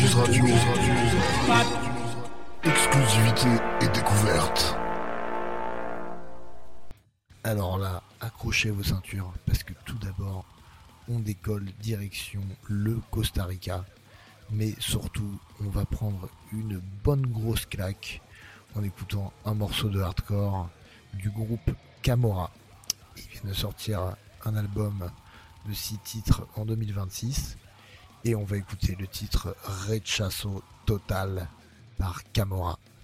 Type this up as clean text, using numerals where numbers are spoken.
Exclusivité et découverte. Alors là, accrochez vos ceintures parce que tout d'abord, on décolle direction le Costa Rica. Mais surtout, on va prendre une bonne grosse claque en écoutant un morceau de hardcore du groupe Camorra. Ils viennent de sortir un album de 6 titres en 2026 et on va écouter le titre Rechazo Total par Camorra.